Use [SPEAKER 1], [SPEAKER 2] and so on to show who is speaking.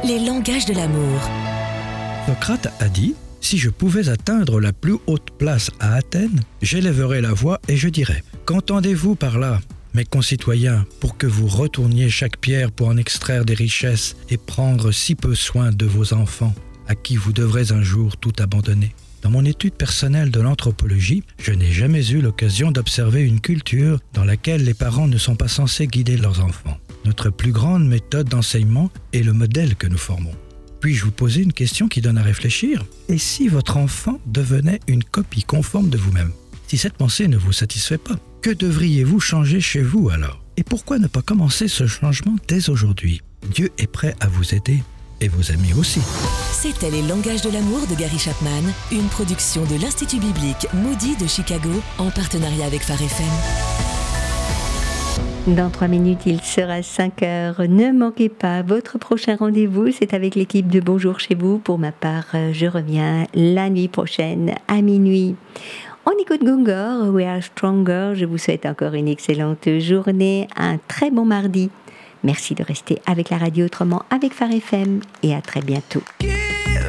[SPEAKER 1] Les langages de l'amour.
[SPEAKER 2] Socrate a dit « Si je pouvais atteindre la plus haute place à Athènes, j'élèverais la voix et je dirais « Qu'entendez-vous par là, mes concitoyens, pour que vous retourniez chaque pierre pour en extraire des richesses et prendre si peu soin de vos enfants, à qui vous devrez un jour tout abandonner ?» Dans mon étude personnelle de l'anthropologie, je n'ai jamais eu l'occasion d'observer une culture dans laquelle les parents ne sont pas censés guider leurs enfants. Notre plus grande méthode d'enseignement est le modèle que nous formons. Puis-je vous poser une question qui donne à réfléchir ? Et si votre enfant devenait une copie conforme de vous-même ? Si cette pensée ne vous satisfait pas, que devriez-vous changer chez vous alors ? Et pourquoi ne pas commencer ce changement dès aujourd'hui ? Dieu est prêt à vous aider et vos amis aussi.
[SPEAKER 1] C'était Les langages de l'amour de Gary Chapman, une production de l'Institut biblique Moody de Chicago en partenariat avec Phare FM.
[SPEAKER 3] Dans 3 minutes, il sera 5 heures. Ne manquez pas votre prochain rendez-vous. C'est avec l'équipe de Bonjour chez vous. Pour ma part, je reviens la nuit prochaine à minuit. On écoute Gungor, We Are Stronger. Je vous souhaite encore une excellente journée, un très bon mardi. Merci de rester avec la radio autrement avec Phare FM et à très bientôt.